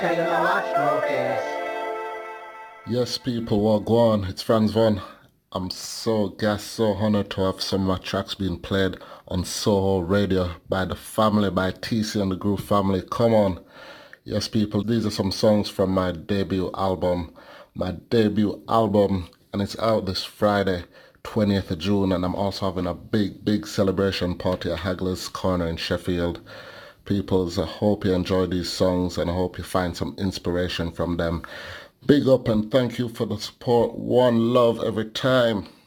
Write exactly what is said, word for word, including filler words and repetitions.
tell you now watch no face. Yes, people, what go on? It's Franz Von. I'm so gassed, so honored to have some of my tracks being played on Soho Radio by the family, by T C and the Groove family. Come on. Yes, people, these are some songs from my debut album. My debut album, and it's out this Friday, twentieth of June, and I'm also having a big, big celebration party at Hagler's Corner in Sheffield. Peoples, I hope you enjoy these songs and I hope you find some inspiration from them. Big up and thank you for the support. One love every time.